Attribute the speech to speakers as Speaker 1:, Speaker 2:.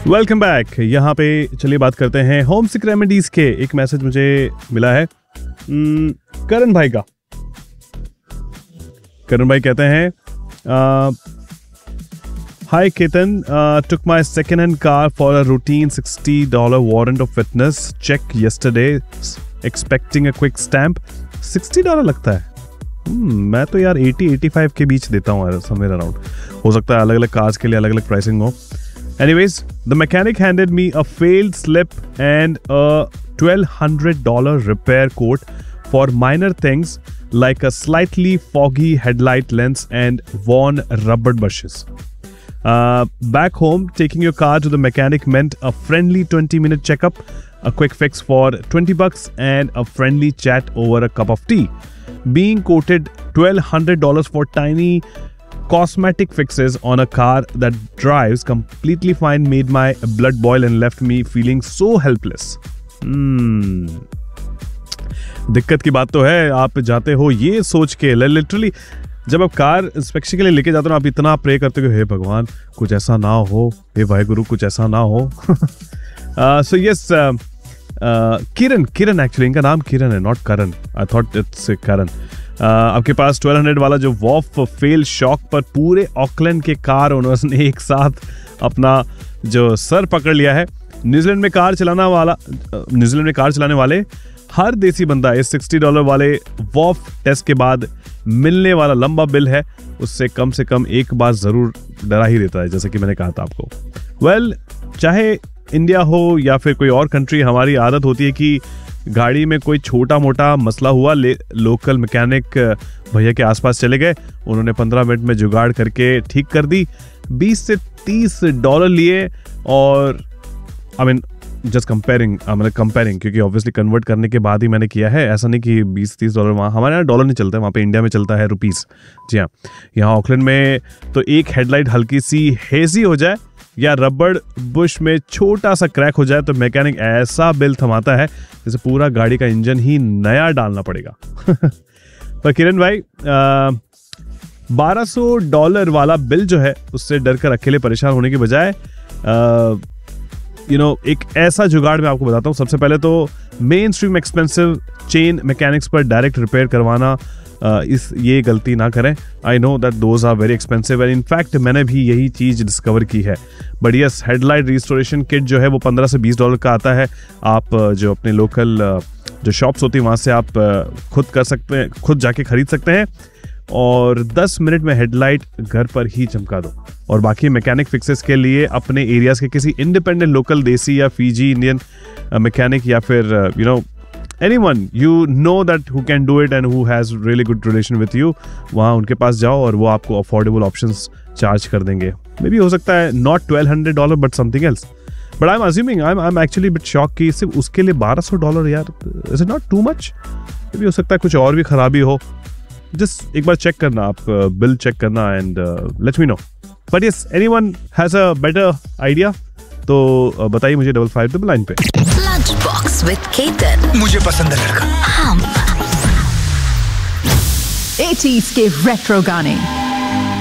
Speaker 1: Welcome back. यहाँ पे चलिए बात करते हैं होम सिक रेमेडीज के। एक मैसेज मुझे मिला है करण भाई का। करण भाई कहते हैं हाय Ketan, took my second hand car for a routine $60 warrant of fitness check yesterday, expecting a quick stamp। $60 लगता है। मैं तो यार 80-85 के बीच देता हूँ समवेयर अराउंड। हो सकता है अलग अलग कार्स के लिए अलग अलग प्राइसिंग हो। Anyways, the mechanic handed me a failed slip and a $1,200 repair quote for minor things like a slightly foggy headlight lens and worn rubber bushes. Back home, taking your car to the mechanic meant a friendly 20-minute checkup, a quick fix for $20 and a friendly chat over a cup of tea. Being quoted $1,200 for tiny cosmetic fixes on a car that drives completely fine made my blood boil and left me feeling so helpless. दिक्कत की बात तो है। आप जाते हो ये सोच के, लिटरली जब आप कार इंस्पेक्शन के लिए लेके जाते हो आप इतना प्रे करते हो, हे भगवान कुछ ऐसा ना हो, हे वाहेगुरु कुछ ऐसा ना हो। सो यस, किरण एक्चुअली इनका नाम किरण है, not Karan. I thought it's करण। आपके पास 1200 वाला जो वॉफ फेल शॉक पर पूरे ऑकलैंड के कार ओनर्स ने एक साथ अपना जो सर पकड़ लिया है। न्यूजीलैंड में कार चलाने वाले हर देसी बंदा इस $60 वाले वॉफ टेस्ट के बाद मिलने वाला लंबा बिल है उससे कम से कम एक बार जरूर डरा ही देता है, जैसे कि मैंने कहा था आपको। वेल, चाहे इंडिया हो या फिर कोई और कंट्री, हमारी आदत होती है कि गाड़ी में कोई छोटा मोटा मसला हुआ, लोकल मैकेनिक भैया के आसपास चले गए, उन्होंने 15 मिनट में जुगाड़ करके ठीक कर दी। $20 से $30 लिए। और आई मीन जस्ट कंपेयरिंग, क्योंकि ऑब्वियसली कन्वर्ट करने के बाद ही मैंने किया है। ऐसा नहीं कि $20-30 वहाँ, हमारे यहाँ डॉलर नहीं चलता है, वहाँ पे इंडिया में चलता है रुपीस। जी हाँ, यहाँ ऑकलैंड में तो एक हेडलाइट हल्की सी हेजी हो जाए या रबड़ बुश में छोटा सा क्रैक हो जाए तो मैकेनिक ऐसा बिल थमाता है जैसे पूरा गाड़ी का इंजन ही नया डालना पड़ेगा। पर किरण भाई, $1200 वाला बिल जो है उससे डर कर अकेले परेशान होने के बजाय एक ऐसा जुगाड़ मैं आपको बताता हूँ। सबसे पहले तो main stream expensive chain mechanics पर डायरेक्ट रिपेयर करवाना, ये गलती ना करें। I know that those are very expensive and in fact मैंने भी यही चीज़ डिस्कवर की है। But yes, headlight restoration kit जो है वो $15 से $20 का आता है। आप जो अपने लोकल जो शॉप्स होती हैं वहाँ से आप खुद कर सकते हैं, खुद जाके खरीद सकते हैं और 10 मिनट में हेडलाइट घर पर ही चमका दो। और बाकी मैकेनिक फिक्सेस के लिए अपने एरियाज़ के किसी इंडिपेंडेंट लोकल देसी या फीजी इंडियन मैकेनिक या फिर anyone you know that who can do it and who has really good relation with you, वहाँ उनके पास जाओ और वो आपको अफोर्डेबल ऑप्शंस चार्ज कर देंगे। मे बी हो सकता है not $1,200 but something else. But I am assuming, I am actually bit shock कि सिर्फ उसके लिए $1200 यार, is it not too much? May be हो सकता है कुछ और भी खराबी हो। जस्ट एक बार चेक करना, आप बिल चेक करना and let me know. But yes, anyone has a better idea तो बताइए मुझे 5599 पे।
Speaker 2: Lunch box with Ketan.
Speaker 3: मुझे पसंद है लड़का।
Speaker 2: हम
Speaker 4: 80s के रेट्रो गाने